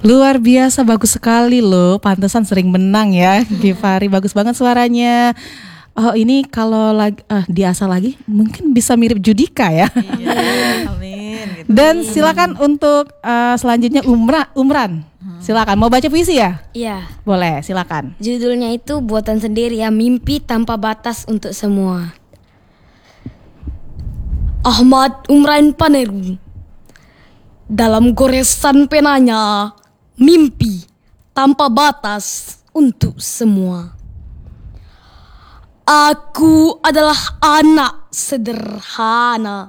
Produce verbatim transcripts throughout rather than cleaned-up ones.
Luar biasa, bagus sekali loh. Pantesan sering menang ya, Givari. Bagus banget suaranya. Oh ini kalau lagi uh, diasah lagi mungkin bisa mirip Judika ya. Iya, amin. Gitu. Dan silakan untuk uh, selanjutnya Umra, Umran. Silakan, mau baca puisi ya? Iya. Boleh, silakan. Judulnya itu buatan sendiri ya, Mimpi Tanpa Batas Untuk Semua. Ahmad Umran Paneru. Dalam goresan penanya, mimpi tanpa batas untuk semua. Aku adalah anak sederhana,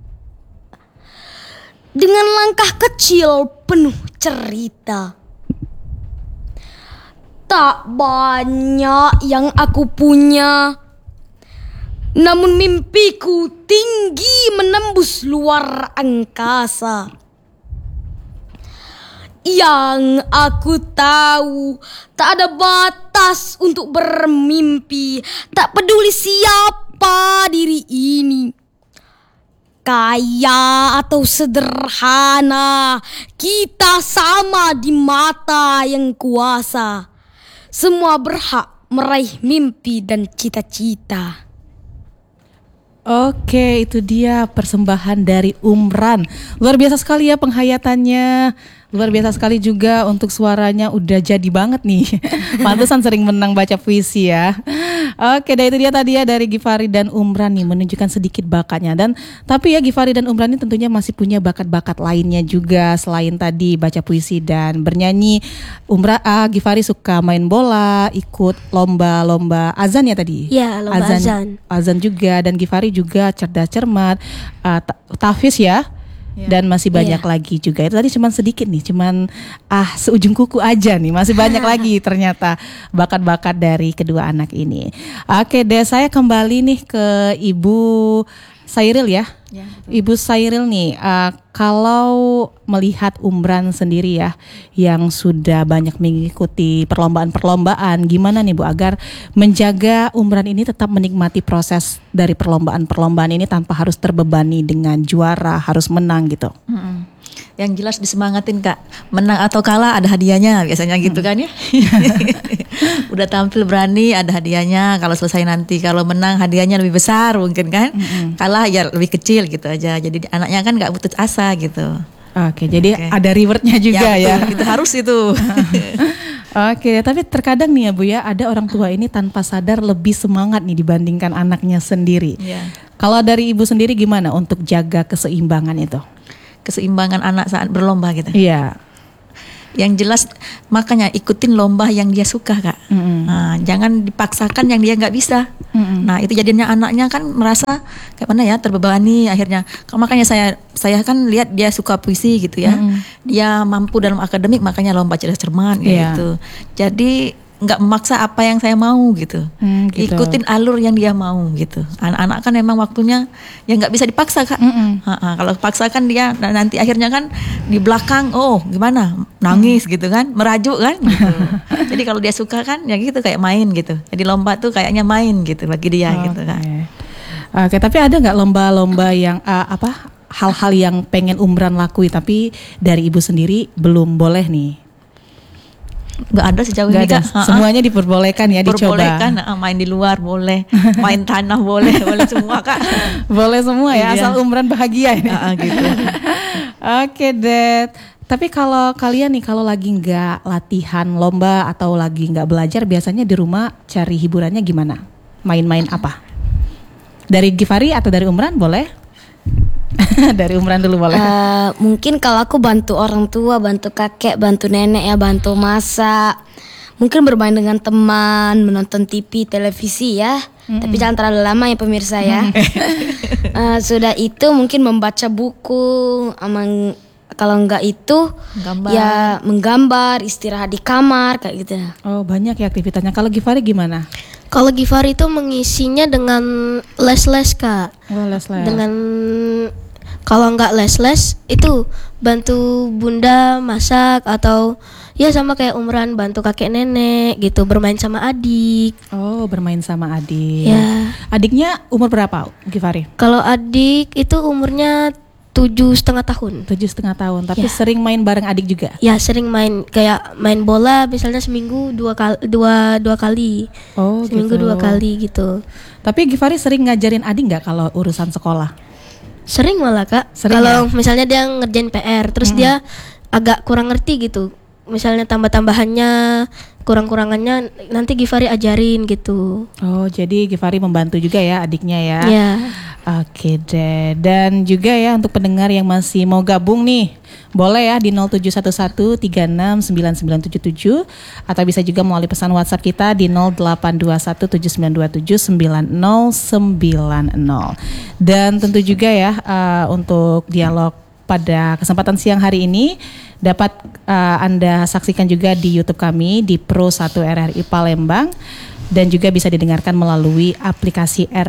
dengan langkah kecil penuh cerita. Tak banyak yang aku punya, namun mimpiku tinggi menembus luar angkasa. Yang aku tahu, tak ada batas untuk bermimpi. Tak peduli siapa diri ini, kaya atau sederhana, kita sama di mata yang kuasa. Semua berhak meraih mimpi dan cita-cita. Oke, itu dia persembahan dari Umran. Luar biasa sekali ya penghayatannya. Luar biasa sekali juga untuk suaranya, udah jadi banget nih. Pantesan sering menang baca puisi ya. Oke, dan itu dia tadi ya dari Givari dan Umran nih, menunjukkan sedikit bakatnya. Dan tapi ya Givari dan Umran ini tentunya masih punya bakat-bakat lainnya juga selain tadi baca puisi dan bernyanyi. Umra, ah, Givari suka main bola, ikut lomba-lomba azan ya tadi. Ya, lomba azan. Azan, azan juga, dan Givari juga cerdas cermat, uh, tahfiz ya. Dan masih banyak yeah. lagi juga. Itu tadi cuman sedikit nih, cuman ah seujung kuku aja nih. Masih banyak lagi ternyata bakat-bakat dari kedua anak ini. Oke deh, saya kembali nih ke Ibu Sairil ya. Ya, Ibu Sairil nih, uh, kalau melihat Umran sendiri ya, yang sudah banyak mengikuti perlombaan-perlombaan, gimana nih Bu agar menjaga Umran ini tetap menikmati proses dari perlombaan-perlombaan ini tanpa harus terbebani dengan juara, harus menang gitu? Hmm. Yang jelas disemangatin Kak, menang atau kalah ada hadiahnya biasanya gitu hmm. kan ya. Udah tampil berani ada hadiahnya, kalau selesai nanti, kalau menang hadiahnya lebih besar mungkin kan, hmm. kalah ya lebih kecil gitu aja. Jadi anaknya kan nggak putus asa gitu. Oke, jadi okay. ada rewardnya juga ya. ya. Itu harus itu. Oke, tapi terkadang nih ya Bu ya, ada orang tua ini tanpa sadar lebih semangat nih dibandingkan anaknya sendiri. Yeah. Kalau dari Ibu sendiri gimana untuk jaga keseimbangan itu? Keseimbangan anak saat berlomba gitu. Iya. Yang jelas makanya ikutin lomba yang dia suka Kak. Mm-hmm. Nah, jangan dipaksakan yang dia nggak bisa. Mm-hmm. Nah itu jadinya anaknya kan merasa kayak mana ya, terbebani akhirnya. Makanya saya saya kan lihat dia suka puisi gitu ya. Mm-hmm. Dia mampu dalam akademik makanya lomba cerdas cermat yeah. gitu. Jadi nggak memaksa apa yang saya mau gitu. Hmm, gitu. Ikutin alur yang dia mau gitu. Anak-anak kan memang waktunya ya nggak bisa dipaksa Kak. Ha-ha, kalau paksa kan dia nanti akhirnya kan di belakang oh gimana nangis hmm. gitu kan, merajuk kan gitu. Jadi kalau dia suka kan ya gitu kayak main gitu. Jadi lomba tuh kayaknya main gitu bagi dia oh, gitu kan. Oke, tapi ada nggak lomba-lomba yang uh, apa hal-hal yang pengen Umran lakui tapi dari Ibu sendiri belum boleh nih? Gak ada sejauh Gak ini ada. Kak. Semuanya diperbolehkan ya, dicoba. Diperbolehkan, main di luar boleh, main tanah boleh, boleh semua Kak. Boleh semua ya, iya. Asal Umran bahagia ini. Uh, gitu. Oke deh. Tapi kalau kalian nih kalau lagi nggak latihan lomba atau lagi nggak belajar, biasanya di rumah cari hiburannya gimana? Main-main apa? Dari Givari atau dari Umran boleh? Dari Umran dulu boleh. Uh, mungkin kalau aku bantu orang tua, bantu kakek, bantu nenek ya, bantu masak. Mungkin bermain dengan teman, menonton T V, televisi ya. Mm-hmm. Tapi jangan terlalu lama ya pemirsa ya. uh, sudah itu mungkin membaca buku, amang, kalau enggak itu menggambar. Ya menggambar, istirahat di kamar kayak gitu. Oh banyak ya aktivitasnya. Kalau Givari gimana? Kalau Givari itu mengisinya dengan les-les Kak. Oh les-les. Dengan kalau nggak les-les itu bantu bunda masak atau ya sama kayak Umran bantu kakek nenek gitu, bermain sama adik. Oh bermain sama adik. Ya. Adiknya umur berapa Givari? Kalau adik itu umurnya tujuh setengah tahun. Tujuh setengah tahun. Tapi Ya. sering main bareng adik juga. Ya sering main kayak main bola misalnya seminggu dua kali dua dua kali. Oh, Seminggu gitu. dua kali gitu. Tapi Givari sering ngajarin adik nggak kalau urusan sekolah? Sering malah Kak. Sering Kalau ya? misalnya dia ngerjain P R, terus dia agak kurang ngerti gitu. Misalnya tambah-tambahannya, kurang-kurangannya nanti Givari ajarin gitu. Oh, jadi Givari membantu juga ya adiknya ya. Ya. Oke deh. Dan juga ya untuk pendengar yang masih mau gabung nih, boleh ya di nol tujuh satu satu tiga enam sembilan sembilan tujuh tujuh atau bisa juga melalui pesan WhatsApp kita di nol delapan dua satu tujuh sembilan dua tujuh sembilan nol sembilan nol. Dan tentu juga ya uh, untuk dialog pada kesempatan siang hari ini dapat uh, Anda saksikan juga di YouTube kami di Pro satu R R I Palembang dan juga bisa didengarkan melalui aplikasi R